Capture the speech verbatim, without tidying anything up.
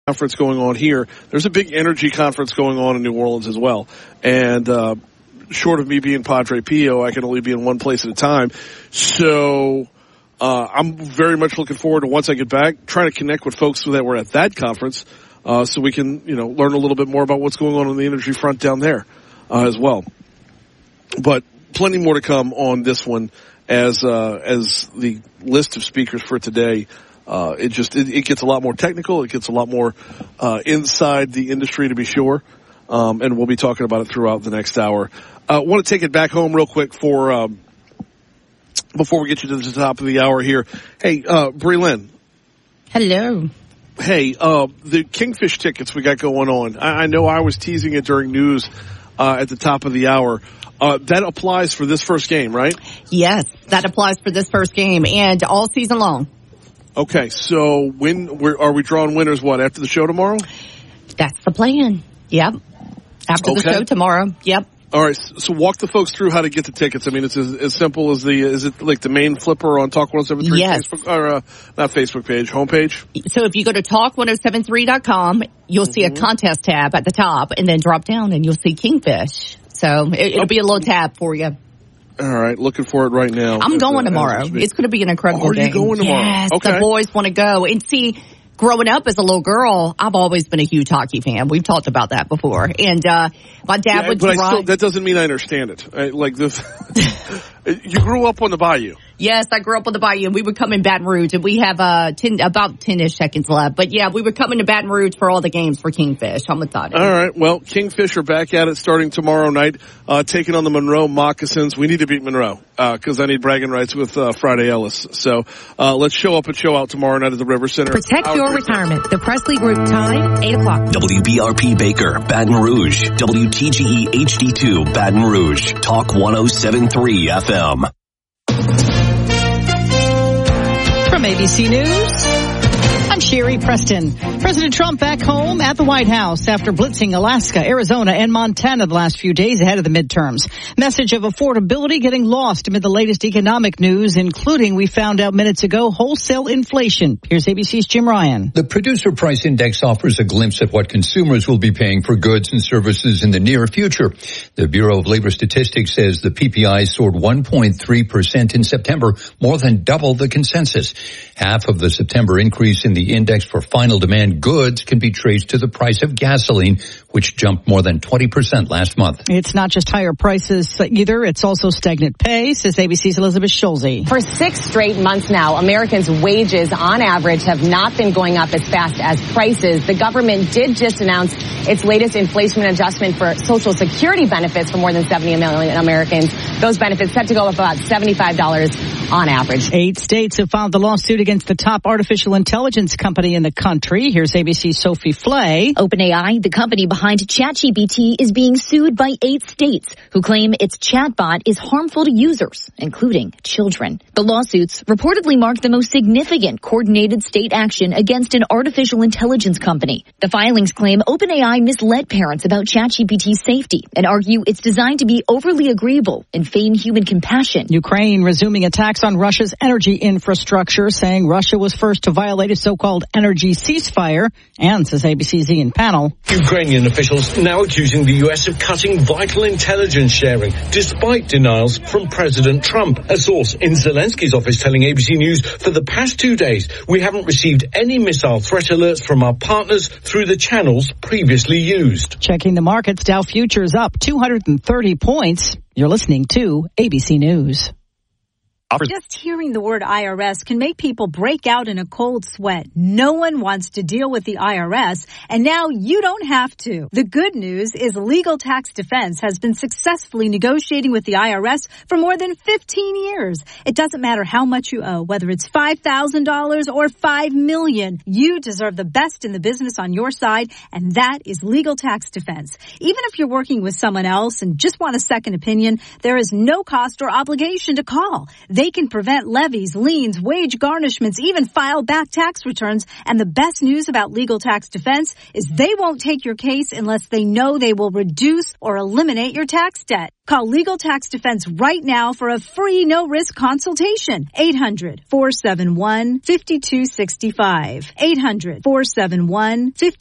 conference going on here. There's a big energy conference going on in New Orleans as well. And uh, short of me being Padre Pio, I can only be in one place at a time. So uh, I'm very much looking forward to, once I get back, trying to connect with folks that were at that conference uh, so we can, you know, learn a little bit more about what's going on on the energy front down there uh, as well. But plenty more to come on this one as uh, as the list of speakers for today. Uh, it just, it, it gets a lot more technical. It gets a lot more, uh, inside the industry to be sure. Um, and we'll be talking about it throughout the next hour. I uh, want to take it back home real quick for, um, before we get you to the top of the hour here. Hey, uh, Bri Lynn. Hello. Hey, uh, the Kingfish tickets we got going on. I, I know I was teasing it during news, uh, at the top of the hour. Uh, that applies for this first game, right? Yes, that applies for this first game and all season long. Okay, so when we're, are we drawing winners, what, after the show tomorrow? That's the plan. Yep. After okay. the show tomorrow. Yep. All right, so walk the folks through how to get the tickets. I mean, it's as, as simple as the, is it like the main flipper on Talk one oh seven three? Yes. Facebook, or, uh, not Facebook page, homepage? So if you go to talk one oh seven three dot com, you'll mm-hmm. see a contest tab at the top, and then drop down and you'll see Kingfish. So it, it'll be a little tab for you. All right, looking for it right now. I'm going tomorrow. It's going to be an incredible oh, are day. Are you going tomorrow? Yes, okay. The boys want to go. And see, growing up as a little girl, I've always been a huge hockey fan. We've talked about that before. And uh my dad yeah, would but drive. I still, that doesn't mean I understand it. I, like this, you grew up on the Bayou. Yes, I grew up on the Bayou, and we would come in Baton Rouge, and we have uh, ten, about ten-ish seconds left. But, yeah, we would come into Baton Rouge for all the games for Kingfish. I'm excited. All right. Well, Kingfish are back at it starting tomorrow night, uh, taking on the Monroe Moccasins. We need to beat Monroe because uh, I need bragging rights with uh, Friday Ellis. So uh, let's show up and show out tomorrow night at the River Center. Protect Our your retirement. The Presley Group time, eight o'clock. W B R P Baker, Baton Rouge. W T G E H D two, Baton Rouge. Talk one oh seven three F M. From A B C News, I'm Sherry Preston. President Trump back home at the White House after blitzing Alaska, Arizona, and Montana the last few days ahead of the midterms. Message of affordability getting lost amid the latest economic news, including, we found out minutes ago, wholesale inflation. Here's A B C's Jim Ryan. The Producer Price Index offers a glimpse at what consumers will be paying for goods and services in the near future. The Bureau of Labor Statistics says the P P I soared one point three percent in September, more than double the consensus. Half of the September increase in the index for final demand goods can be traced to the price of gasoline, which jumped more than twenty percent last month. It's not just higher prices either. It's also stagnant pay, says A B C's Elizabeth Schulze. For six straight months now, Americans' wages on average have not been going up as fast as prices. The government did just announce its latest inflation adjustment for Social Security benefits for more than seventy million Americans. Those benefits set to go up about seventy-five dollars on average. Eight states have filed the lawsuit against the top artificial intelligence company in the country. Here's A B C's Sophie Flay. OpenAI, the company behind ChatGPT, is being sued by eight states who claim its chatbot is harmful to users, including children. The lawsuits reportedly mark the most significant coordinated state action against an artificial intelligence company. The filings claim OpenAI misled parents about ChatGPT's safety and argue it's designed to be overly agreeable and feign human compassion. Ukraine resuming attacks on Russia's energy infrastructure, saying Russia was first to violate a so-called energy ceasefire, and, says A B C's Ian Pannell, Ukrainian officials now accusing the U S of cutting vital intelligence sharing, despite denials from President Trump. A source in Zelensky's office telling A B C News, for the past two days, we haven't received any missile threat alerts from our partners through the channels previously used. Checking the markets, Dow futures up two hundred thirty points. You're listening to A B C News. Just hearing the word I R S can make people break out in a cold sweat. No one wants to deal with the I R S, and now you don't have to. The good news is Legal Tax Defense has been successfully negotiating with the I R S for more than fifteen years. It doesn't matter how much you owe, whether it's five thousand dollars or five million dollars. You deserve the best in the business on your side, and that is Legal Tax Defense. Even if you're working with someone else and just want a second opinion, there is no cost or obligation to call. They can prevent levies, liens, wage garnishments, even file back tax returns. And the best news about Legal Tax Defense is they won't take your case unless they know they will reduce or eliminate your tax debt. Call Legal Tax Defense right now for a free no-risk consultation. eight hundred, four seven one, five two six five. eight hundred, four seven one, five two six five.